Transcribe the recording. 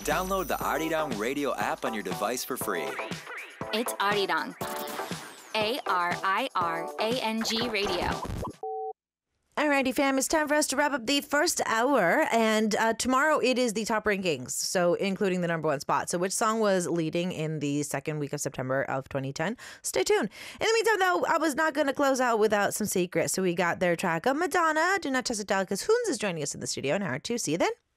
Download the Arirang Radio app on your device for free. It's Arirang. ARIRANG Radio. Alrighty, fam, it's time for us to wrap up the first hour, and tomorrow it is the top rankings, so including the number one spot. So which song was leading in the second week of September of 2010? Stay tuned. In the meantime, though, I was not going to close out without some secrets, so we got their track of Madonna, Do Not Trust a Doll, because Hoons is joining us in the studio in hour two. See you then.